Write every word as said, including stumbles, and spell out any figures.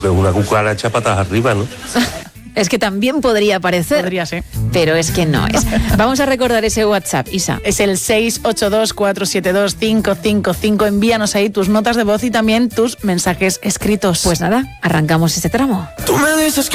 Una cucaracha patas arriba, ¿no? Es que también podría parecer. Podría ser. Pero es que no es. Vamos a recordar ese WhatsApp, Isa. Es el seis ocho dos, cuatro siete dos, cinco cinco cinco. Envíanos ahí tus notas de voz y también tus mensajes escritos. Pues nada, arrancamos ese tramo. Tú me dices